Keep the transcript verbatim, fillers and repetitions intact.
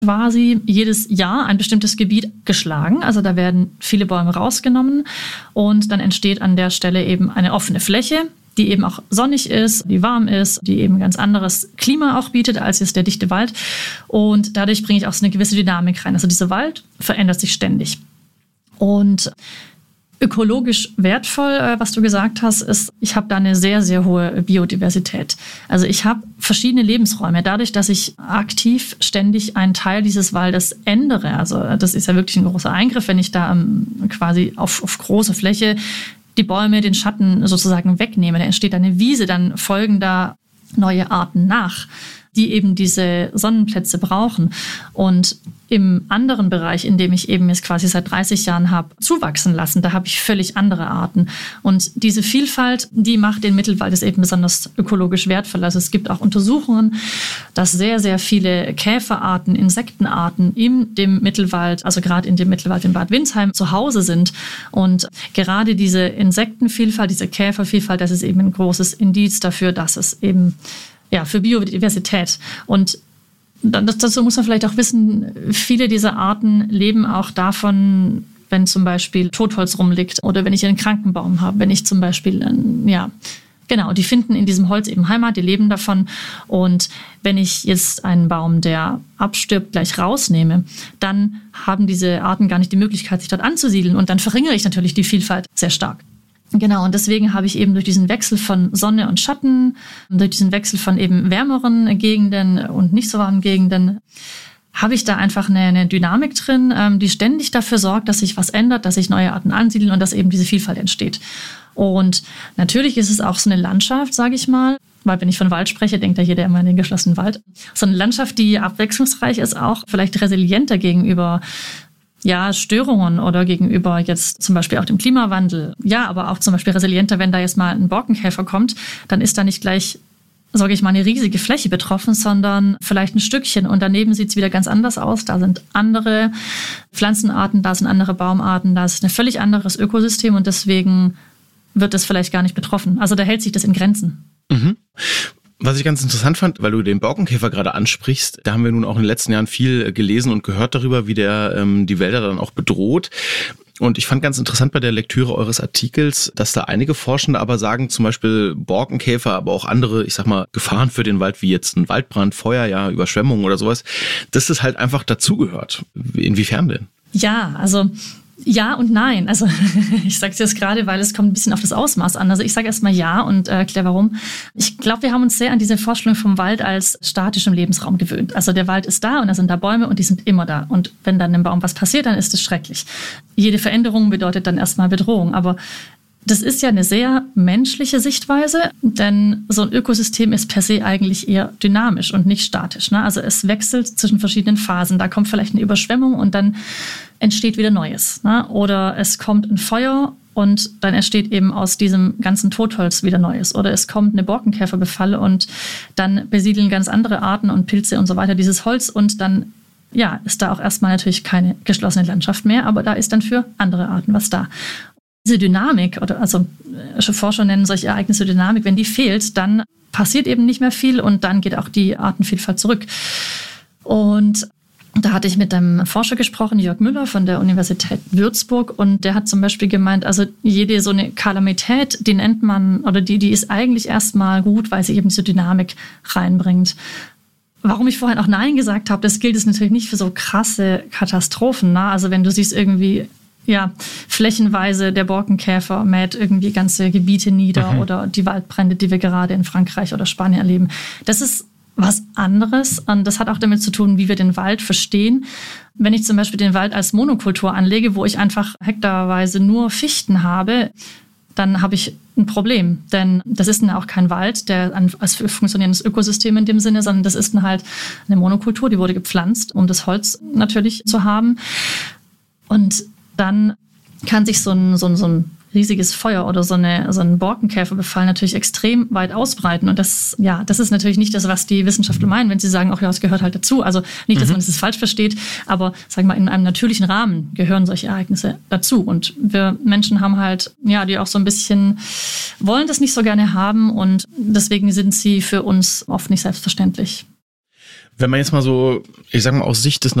quasi jedes Jahr ein bestimmtes Gebiet geschlagen. Also da werden viele Bäume rausgenommen und dann entsteht an der Stelle eben eine offene Fläche, die eben auch sonnig ist, die warm ist, die eben ganz anderes Klima auch bietet als jetzt der dichte Wald. Und dadurch bringe ich auch so eine gewisse Dynamik rein. Also dieser Wald verändert sich ständig. Und ökologisch wertvoll, was du gesagt hast, ist, ich habe da eine sehr, sehr hohe Biodiversität. Also ich habe verschiedene Lebensräume. Dadurch, dass ich aktiv ständig einen Teil dieses Waldes ändere, also das ist ja wirklich ein großer Eingriff, wenn ich da um, quasi auf, auf große Fläche die Bäume, den Schatten sozusagen wegnehme. Da entsteht eine Wiese, dann folgen da neue Arten nach, die eben diese Sonnenplätze brauchen. Und im anderen Bereich, in dem ich eben jetzt quasi seit dreißig Jahren habe zuwachsen lassen, da habe ich völlig andere Arten. Und diese Vielfalt, die macht den Mittelwald ist eben besonders ökologisch wertvoll. Also es gibt auch Untersuchungen, dass sehr, sehr viele Käferarten, Insektenarten in dem Mittelwald, also gerade in dem Mittelwald in Bad Windsheim, zu Hause sind. Und gerade diese Insektenvielfalt, diese Käfervielfalt, das ist eben ein großes Indiz dafür, dass es eben ja, für Biodiversität. Und das, dazu muss man vielleicht auch wissen, viele dieser Arten leben auch davon, wenn zum Beispiel Totholz rumliegt oder wenn ich einen kranken Baum habe, wenn ich zum Beispiel, ja, genau, die finden in diesem Holz eben Heimat, die leben davon. Und wenn ich jetzt einen Baum, der abstirbt, gleich rausnehme, dann haben diese Arten gar nicht die Möglichkeit, sich dort anzusiedeln. Und dann verringere ich natürlich die Vielfalt sehr stark. Genau, und deswegen habe ich eben durch diesen Wechsel von Sonne und Schatten, durch diesen Wechsel von eben wärmeren Gegenden und nicht so warmen Gegenden, habe ich da einfach eine, eine Dynamik drin, die ständig dafür sorgt, dass sich was ändert, dass sich neue Arten ansiedeln und dass eben diese Vielfalt entsteht. Und natürlich ist es auch so eine Landschaft, sage ich mal, weil wenn ich von Wald spreche, denkt ja jeder immer an den geschlossenen Wald. So eine Landschaft, die abwechslungsreich ist, auch vielleicht resilienter gegenüber ja, Störungen oder gegenüber jetzt zum Beispiel auch dem Klimawandel. Ja, aber auch zum Beispiel resilienter, wenn da jetzt mal ein Borkenkäfer kommt, dann ist da nicht gleich, sage ich mal, eine riesige Fläche betroffen, sondern vielleicht ein Stückchen. Und daneben sieht es wieder ganz anders aus. Da sind andere Pflanzenarten, da sind andere Baumarten, da ist ein völlig anderes Ökosystem und deswegen wird das vielleicht gar nicht betroffen. Also da hält sich das in Grenzen. Mhm. Was ich ganz interessant fand, weil du den Borkenkäfer gerade ansprichst, da haben wir nun auch in den letzten Jahren viel gelesen und gehört darüber, wie der ähm, die Wälder dann auch bedroht. Und ich fand ganz interessant bei der Lektüre eures Artikels, dass da einige Forschende aber sagen, zum Beispiel Borkenkäfer, aber auch andere, ich sag mal, Gefahren für den Wald, wie jetzt ein Waldbrand, Feuer, ja, Überschwemmungen oder sowas, dass das halt einfach dazugehört. Inwiefern denn? Ja, also ja und nein. Also ich sage es jetzt gerade, weil es kommt ein bisschen auf das Ausmaß an. Also ich sage erstmal ja und äh, erkläre warum. Ich glaube, wir haben uns sehr an diese Vorstellung vom Wald als statischem Lebensraum gewöhnt. Also der Wald ist da und da sind da Bäume und die sind immer da. Und wenn dann einem Baum was passiert, dann ist es schrecklich. Jede Veränderung bedeutet dann erstmal Bedrohung. Aber das ist ja eine sehr menschliche Sichtweise, denn so ein Ökosystem ist per se eigentlich eher dynamisch und nicht statisch, ne? Also es wechselt zwischen verschiedenen Phasen. Da kommt vielleicht eine Überschwemmung und dann entsteht wieder Neues, ne? Oder es kommt ein Feuer und dann entsteht eben aus diesem ganzen Totholz wieder Neues. Oder es kommt eine Borkenkäferbefall und dann besiedeln ganz andere Arten und Pilze und so weiter dieses Holz und dann ja, ist da auch erstmal natürlich keine geschlossene Landschaft mehr, aber da ist dann für andere Arten was da. Diese Dynamik, oder also Forscher nennen solche Ereignisse Dynamik, wenn die fehlt, dann passiert eben nicht mehr viel und dann geht auch die Artenvielfalt zurück. Und da hatte ich mit einem Forscher gesprochen, Jörg Müller von der Universität Würzburg, und der hat zum Beispiel gemeint, also jede so eine Kalamität, die nennt man, oder die, die ist eigentlich erstmal gut, weil sie eben diese Dynamik reinbringt. Warum ich vorhin auch Nein gesagt habe, das gilt es natürlich nicht für so krasse Katastrophen, ne? Also wenn du siehst irgendwie, ja, flächenweise der Borkenkäfer mäht irgendwie ganze Gebiete nieder, mhm. oder die Waldbrände, die wir gerade in Frankreich oder Spanien erleben. Das ist was anderes und das hat auch damit zu tun, wie wir den Wald verstehen. Wenn ich zum Beispiel den Wald als Monokultur anlege, wo ich einfach hektarweise nur Fichten habe, dann habe ich ein Problem. Denn das ist dann auch kein Wald, der als funktionierendes Ökosystem in dem Sinne, sondern das ist dann halt eine Monokultur, die wurde gepflanzt, um das Holz natürlich zu haben. Und dann kann sich so ein, so ein, so ein riesiges Feuer oder so, eine, so ein Borkenkäferbefall natürlich extrem weit ausbreiten. Und das, ja, das ist natürlich nicht das, was die Wissenschaftler meinen, wenn sie sagen, ach ja, es gehört halt dazu. Also nicht, dass man das falsch versteht, aber sagen wir mal, in einem natürlichen Rahmen gehören solche Ereignisse dazu. Und wir Menschen haben halt, ja, die auch so ein bisschen wollen das nicht so gerne haben und deswegen sind sie für uns oft nicht selbstverständlich. Wenn man jetzt mal so, ich sag mal aus Sicht des